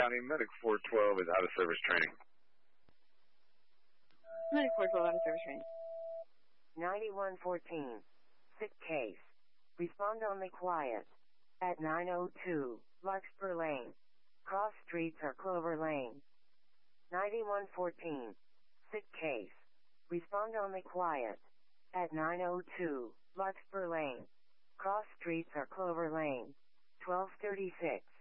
County, Medic 412 is out of service training. Medic 412 out of service training. 9114. Sick case. Respond only quiet. At 902, Larkspur Lane. Cross streets are Clover Lane. 9114. Sick case. Respond only quiet. At 902, Larkspur Lane. Cross streets are Clover Lane. 1236.